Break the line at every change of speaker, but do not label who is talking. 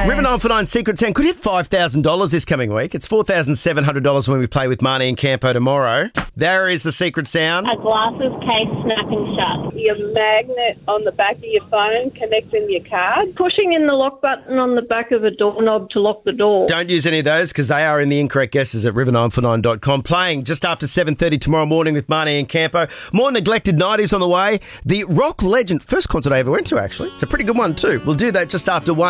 River 949 Secret Sound could hit $5,000 this coming week. It's $4,700 when we play with Marnie and Campo tomorrow. There is the secret sound.
A glasses case snapping shut.
Your magnet on the back of your phone connecting your card.
Pushing in the lock button on the back of a doorknob to lock the door.
Don't use any of those because they are in the incorrect guesses at river949.com. Playing just after 7:30 tomorrow morning with Marnie and Campo. More Neglected 90s on the way. The rock legend, first concert I ever went to actually. It's a pretty good one too. We'll do that just after 1.